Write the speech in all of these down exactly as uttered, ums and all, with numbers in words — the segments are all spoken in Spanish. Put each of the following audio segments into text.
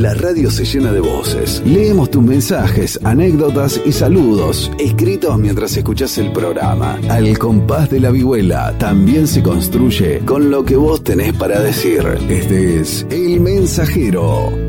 La radio se llena de voces. Leemos tus mensajes, anécdotas y saludos, escritos mientras escuchás el programa. Al compás de la vihuela también se construye con lo que vos tenés para decir. Este es El Mensajero.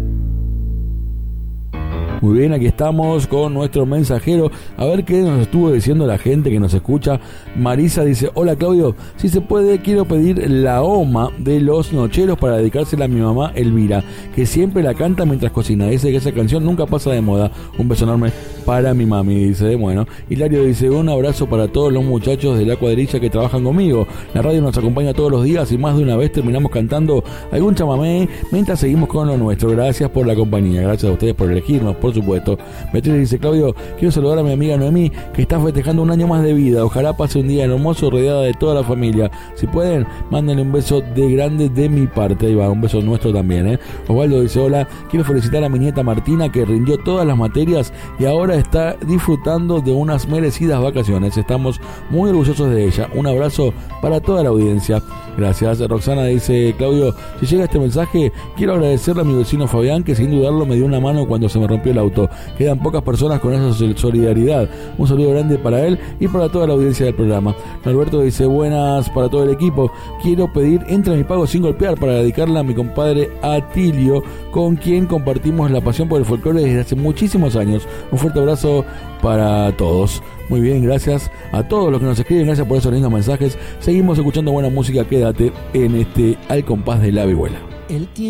Muy bien, aquí estamos con nuestro mensajero. A ver qué nos estuvo diciendo la gente que nos escucha. Marisa dice: hola Claudio, si se puede quiero pedir la OMA de Los Nocheros para dedicársela a mi mamá Elvira, que siempre la canta mientras cocina. Dice que esa canción nunca pasa de moda. Un beso enorme para mi mami, dice. Bueno, Hilario dice: un abrazo para todos los muchachos de la cuadrilla que trabajan conmigo. La radio nos acompaña todos los días y más de una vez terminamos cantando algún chamamé mientras seguimos con lo nuestro. Gracias por la compañía, gracias a ustedes por elegirnos, por supuesto. Beatriz dice: Claudio, quiero saludar a mi amiga Noemí, que está festejando un año más de vida. Ojalá pase un día hermoso rodeada de toda la familia. Si pueden, mándenle un beso de grande de mi parte. Ahí va, un beso nuestro también, ¿eh? Osvaldo dice: hola, quiero felicitar a mi nieta Martina, que rindió todas las materias y ahora está disfrutando de unas merecidas vacaciones. Estamos muy orgullosos de ella. Un abrazo para toda la audiencia. Gracias. Roxana dice: Claudio, si llega este mensaje, quiero agradecerle a mi vecino Fabián, que sin dudarlo me dio una mano cuando se me rompió el auto. Quedan pocas personas con esa solidaridad. Un saludo grande para él y para toda la audiencia del programa. Norberto dice: buenas para todo el equipo. Quiero pedir Entra mi pago sin golpear para dedicarla a mi compadre Atilio, con quien compartimos la pasión por el folclore desde hace muchísimos años. Un fuerte abrazo para todos. Muy bien, gracias a todos los que nos escriben, gracias por esos lindos mensajes. Seguimos escuchando buena música, quédate en este Al Compás de la Vihuela.